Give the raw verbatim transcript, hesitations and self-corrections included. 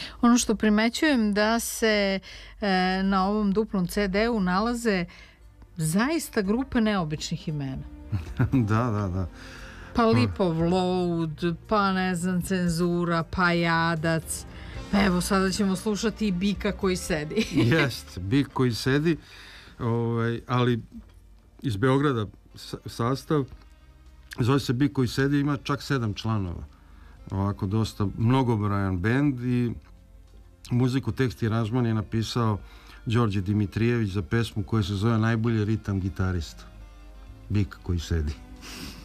Ono što primećujem da se e, na ovom duplom ce de-u nalaze zaista grupe neobičnih imena. Da, da, da. Pa Lipov Load, pa ne znam, Cenzura, pa Jadac. Pa evo, sada ćemo slušati i Bika koji sedi. Jest, Bik koji sedi, ovaj, ali iz Beograda sastav, zove se Bik koji sedi, ima čak sedam članova. Ovako dosta mnogobrajan bend i muziku, tekst i aranžman je napisao Đorđe Dimitrijević za pesmu koja se zove Najbolji ritam gitarista. Bik koji sedi.